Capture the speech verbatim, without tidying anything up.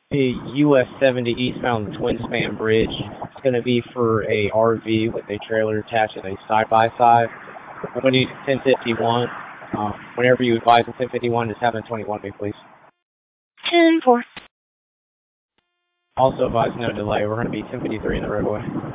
The U S seventy eastbound Twin Span Bridge. It's going to be for a R V with a trailer attached and a side-by-side. When you ten fifty-one, um, whenever you advise in ten fifty-one, just have a twenty-one me, please. ten four. Also advise no delay. We're going to be ten fifty-three in the roadway.